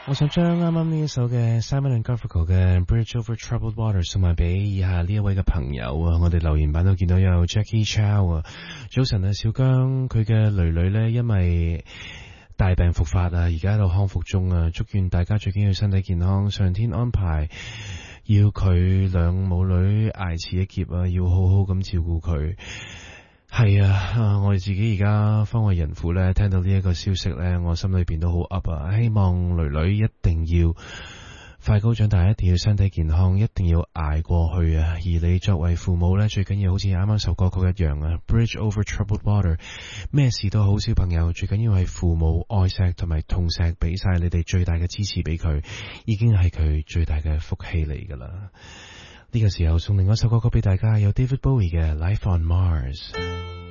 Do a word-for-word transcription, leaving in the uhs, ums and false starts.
我想將啱啱呢一首嘅 Simon and Garfunkel 嘅 Bridge Over Troubled Water 送埋俾以下呢一位嘅朋友啊！我哋留言板都見到有 Jackie Chow 啊，早晨啊，小姜佢嘅女女呢，因為大病復發啊，而家喺度康復中啊，祝願大家最緊要身體健康，上天安排要佢兩母女捱此一劫啊，要好好咁照顧佢。係啊，我哋自己而家方為人父咧，聽到呢一個消息咧，我心裏邊都好 up 啊！希望女女一定要快高長大，一定要身體健康，一定要捱過去啊！而你作為父母咧，最緊要好似啱啱首歌曲一樣啊 ，Bridge Over Troubled Water， 咩事都好，小朋友最緊要係父母愛錫同埋痛錫，俾晒你哋最大嘅支持俾佢，已經係佢最大嘅福氣嚟噶啦。呢個時候送另外一首歌曲俾大家，有 David Bowie 嘅 Life on Mars。